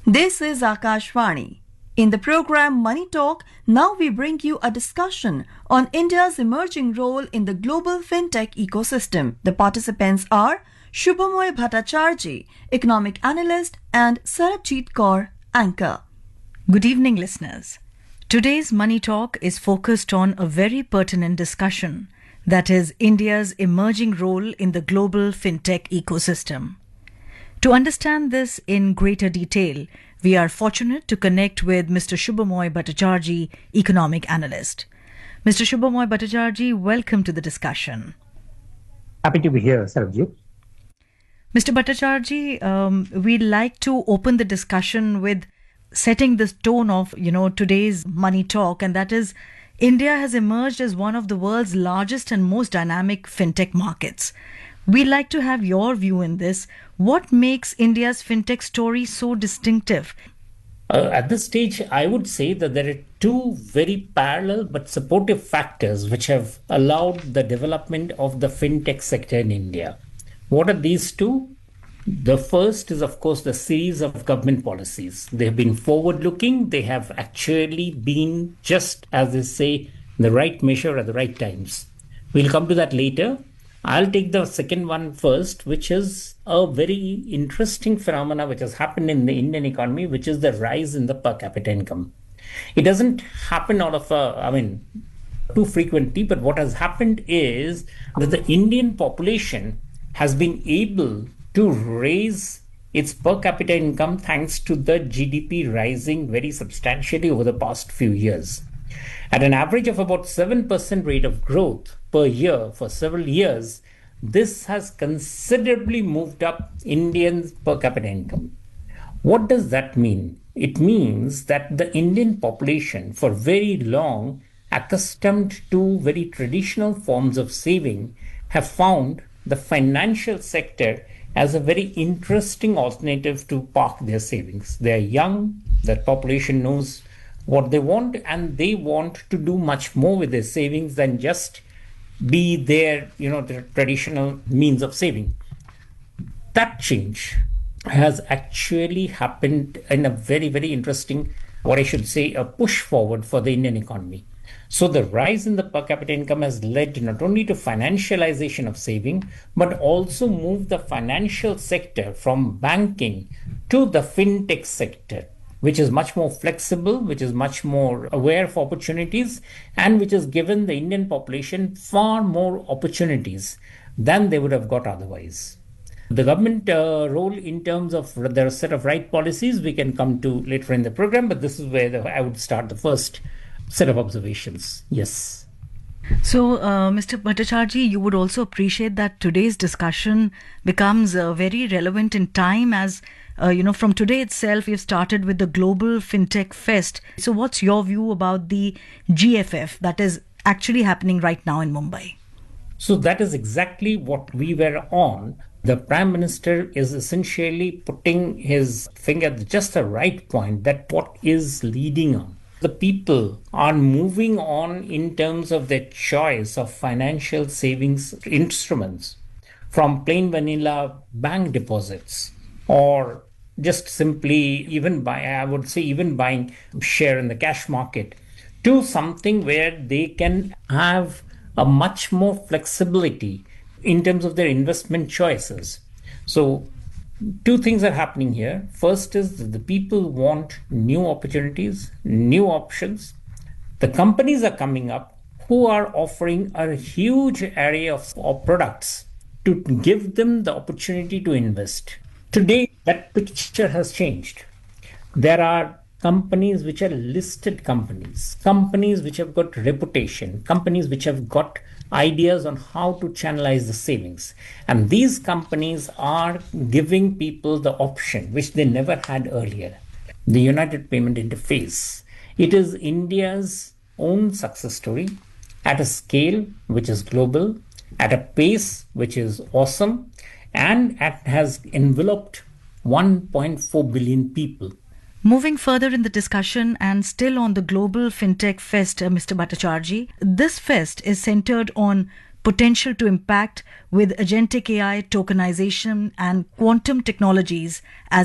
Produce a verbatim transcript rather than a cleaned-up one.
This is Akashvani. In the program Money Talk, now we bring you a discussion on India's emerging role in the global fintech ecosystem. The participants are Shubhamoy Bhattacharjee, economic analyst, and Sarabjit Kaur, anchor. Good evening, listeners. Today's Money Talk is focused on a very pertinent discussion, that is India's emerging role in the global fintech ecosystem. To understand this in greater detail, we are fortunate to connect with Mister Shubhamoy Bhattacharjee, economic analyst. Mister Shubhamoy Bhattacharjee, welcome to the discussion. Happy to be here, Sarabjit. Mister Bhattacharjee, um, we'd like to open the discussion with setting the tone of, you know, today's Money Talk, and that is India has emerged as one of the world's largest and most dynamic fintech markets. We'd like to have your view in this. What makes India's fintech story so distinctive? Uh, at this stage, I would say that there are two very parallel but supportive factors which have allowed the development of the fintech sector in India. What are these two? The first is, of course, the series of government policies. They have been forward-looking. They have actually been, just as they say, the right measure at the right times. We'll come to that later. I'll take the second one first, which is a very interesting phenomena which has happened in the Indian economy, which is the rise in the per capita income. It doesn't happen out of, a, I mean, too frequently, but what has happened is that the Indian population has been able to raise its per capita income thanks to the G D P rising very substantially over the past few years. At an average of about seven percent rate of growth per year for several years, this has considerably moved up Indians' per capita income. What does that mean? It means that the Indian population, for very long, accustomed to very traditional forms of saving, have found the financial sector as a very interesting alternative to park their savings. They are young, the population knows what they want, and they want to do much more with their savings than just be their, you know, their traditional means of saving. That change has actually happened in a very, very interesting, what I should say, a push forward for the Indian economy. So the rise in the per capita income has led not only to financialization of saving, but also moved the financial sector from banking to the fintech sector, which is much more flexible, which is much more aware of opportunities, and which has given the Indian population far more opportunities than they would have got otherwise. The government uh, role in terms of their set of right policies, we can come to later in the program, but this is where the, I would start the first set of observations. Yes. So, uh, Mister Bhattacharjee, you would also appreciate that today's discussion becomes uh, very relevant in time as, uh, you know, from today itself, we've started with the Global FinTech Fest. So what's your view about the G F F that is actually happening right now in Mumbai? So that is exactly what we were on. The Prime Minister is essentially putting his finger at just the right point, that what is leading on. The people are moving on in terms of their choice of financial savings instruments, from plain vanilla bank deposits or just simply even buy, I would say even buying share in the cash market, to something where they can have a much more flexibility in terms of their investment choices. So two things are happening here. First is that the people want new opportunities, new options. The companies are coming up who are offering a huge array of, of products to give them the opportunity to invest. Today, that picture has changed. There are companies which are listed companies, companies which have got reputation, companies which have got ideas on how to channelize the savings. And these companies are giving people the option which they never had earlier. The United Payment Interface. It is India's own success story at a scale which is global, at a pace which is awesome, and it has enveloped one point four billion people. Moving further in the discussion and still on the Global FinTech Fest, uh, Mister Bhattacharjee, this fest is centered on potential to impact with agentic A I, tokenization and quantum technologies as